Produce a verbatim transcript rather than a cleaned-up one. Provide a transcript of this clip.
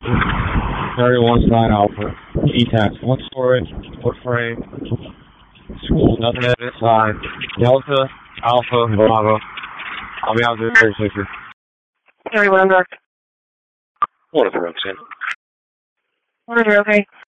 thirty-one Side Alpha. E-Tax. One story, wood frame. School. Nothing inside. Delta, Alpha, Bravo. I'll be out there very soon. thirty-one Dark. What is it, Roxanne? What is it, okay?